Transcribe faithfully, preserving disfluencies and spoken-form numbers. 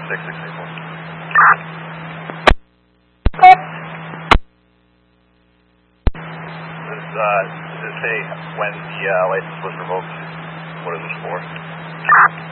six six eight four. Does, uh, does it say when the uh, license was revoked? What it was for?